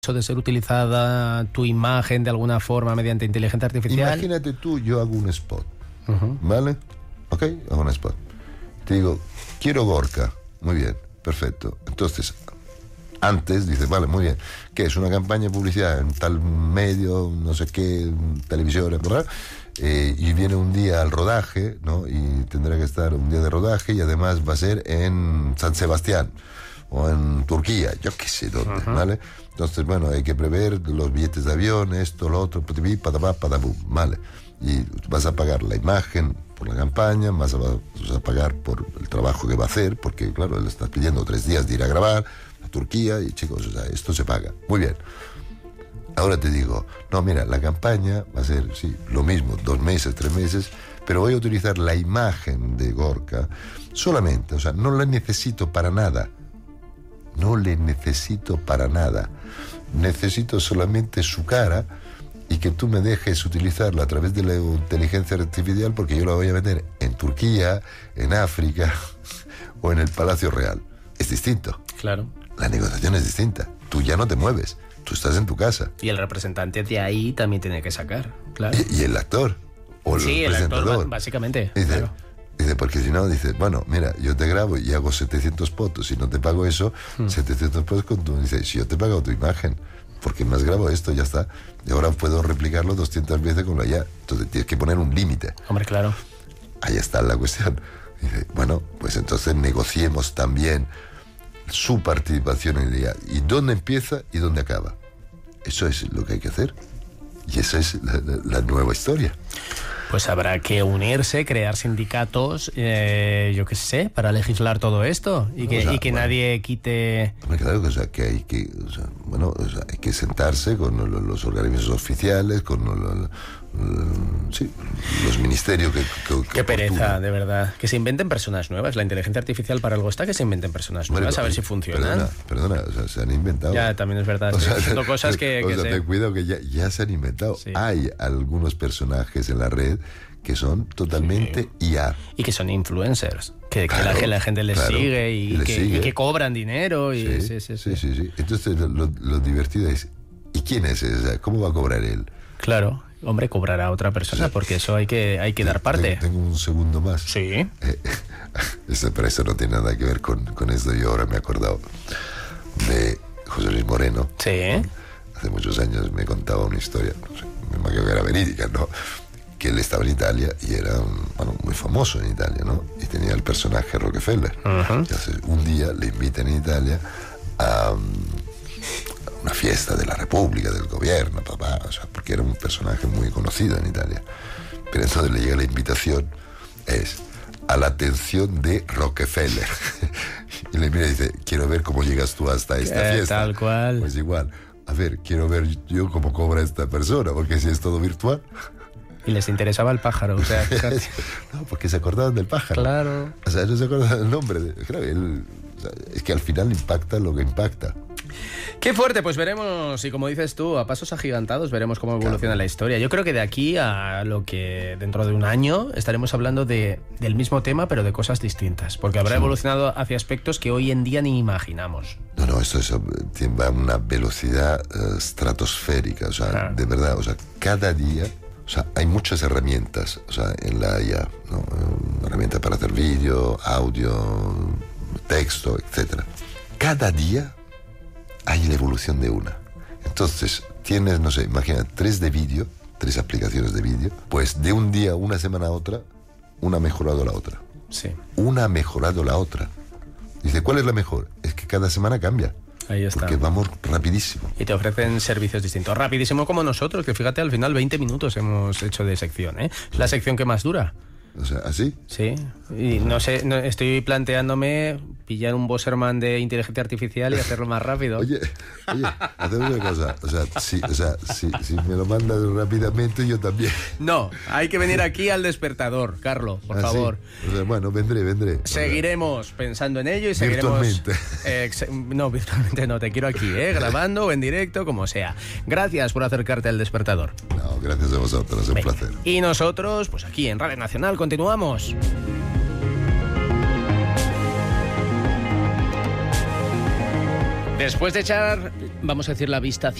de ser utilizada tu imagen de alguna forma mediante inteligencia artificial. Imagínate tú, yo hago un spot, ¿vale? Ok, hago un spot. Te digo, quiero Gorka. Muy bien, perfecto. Entonces, antes dices, vale, muy bien, ¿qué es? Una campaña de publicidad en tal medio, no sé qué, televisión, ¿verdad? Y viene un día al rodaje, ¿no? Y tendrá que estar un día de rodaje y además va a ser en San Sebastián o en Turquía, yo qué sé dónde, ¿vale? Entonces, bueno, hay que prever los billetes de avión, esto, lo otro, patapum, ¿vale? Y vas a pagar la imagen por la campaña, vas a pagar por el trabajo que va a hacer, porque, claro, le estás pidiendo 3 días de ir a grabar a Turquía y, chicos, o sea, esto se paga. Muy bien. Ahora te digo, no, mira, la campaña va a ser, sí, lo mismo, 2 meses, 3 meses, pero voy a utilizar la imagen de Gorka solamente, o sea, no la necesito para nada. No le necesito para nada. Necesito solamente su cara y que tú me dejes utilizarla a través de la inteligencia artificial, porque yo la voy a meter en Turquía, en África o en el Palacio Real. Es distinto. Claro. La negociación es distinta. Tú ya no te mueves. Tú estás en tu casa. Y el representante de ahí también tiene que sacar, claro. Y el actor. O el presentador. El actor, básicamente. Dice, claro. Dice, porque si no, dice, bueno, mira, yo te grabo y hago 700 fotos y no te pago eso, 700 fotos con tu... Dice, si yo te pago tu imagen, porque me has grabado esto, ya está. Y ahora puedo replicarlo 200 veces con lo allá. Entonces tienes que poner un límite. Hombre, claro. Ahí está la cuestión. Dice, bueno, pues entonces negociemos también su participación en ella. ¿Y dónde empieza y dónde acaba? Eso es lo que hay que hacer. Y esa es la nueva historia. Pues habrá que unirse, crear sindicatos, yo qué sé, para legislar todo esto y que nadie quite... Claro, o sea, que hay que, hay que sentarse con los organismos oficiales, con los ministerios que Qué pereza, de verdad. Que se inventen personas nuevas. La inteligencia artificial para algo está, que se inventen personas nuevas, a ver si funcionan. Perdona, o sea, se han inventado. Ya, también es verdad. Son cosas que ten cuidado que ya se han inventado. Sí. Hay algunos personajes en la red que son totalmente IA. Y que son influencers. Que la gente les sigue y que cobran dinero. Y sí. Entonces lo divertido es, ¿y quién es ese? ¿Cómo va a cobrar él? Claro, hombre, cobrará a otra persona, porque eso hay que dar parte. Tengo un segundo más. Sí. Pero eso no tiene nada que ver con esto. Yo ahora me he acordado de José Luis Moreno. Sí. Hace muchos años me contaba una historia, no sé, me imagino que era verídica, ¿no? Que él estaba en Italia y era muy famoso en Italia, ¿no? Y tenía el personaje Rockefeller. Entonces, un día le invitan en Italia a una fiesta de la República, del gobierno, o sea, porque era un personaje muy conocido en Italia. Pero entonces le llega la invitación, es a la atención de Rockefeller. Y le mira y dice, quiero ver cómo llegas tú hasta esta fiesta. Tal cual. Pues igual, a ver, quiero ver yo cómo cobra esta persona, porque si es todo virtual... Y les interesaba el pájaro, o sea... No, porque se acordaban del pájaro. Claro. O sea, no se acordaban del nombre. Claro, es que al final impacta lo que impacta. Qué fuerte, pues veremos, y como dices tú, a pasos agigantados veremos cómo evoluciona la historia. Yo creo que de aquí a lo que dentro de un año estaremos hablando del mismo tema, pero de cosas distintas, porque habrá evolucionado hacia aspectos que hoy en día ni imaginamos. No, esto va a una velocidad estratosférica, o sea, de verdad, o sea, cada día... O sea, hay muchas herramientas, o sea, en la IA, ¿no? Herramientas para hacer vídeo, audio, texto, etc. Cada día hay la evolución de una. Entonces, tienes, no sé, imagina, 3 de vídeo, 3 aplicaciones de vídeo, pues de un día, una semana a otra, una ha mejorado la otra. Sí. Una ha mejorado la otra. Dice, ¿cuál es la mejor? Es que cada semana cambia. Ahí está. Porque vamos rapidísimo. Y te ofrecen servicios distintos. Rapidísimo como nosotros, que fíjate, al final 20 minutos hemos hecho de sección, ¿eh? Es la sección que más dura. O sea, ¿así? Sí. Y no sé, estoy planteándome pillar un Bosserman de inteligencia artificial y hacerlo más rápido. Oye, hacemos una cosa. O sea, si me lo mandas rápidamente, yo también. No, hay que venir aquí al despertador, Carlos, por favor. Sí. O sea, bueno, vendré. Seguiremos pensando en ello y seguiremos... Virtualmente. No, virtualmente no, te quiero aquí, grabando o en directo, como sea. Gracias por acercarte al despertador. No, gracias a vosotros, es un placer. Y nosotros, pues aquí en Radio Nacional, continuamos. Después de echar vamos a decir, la vista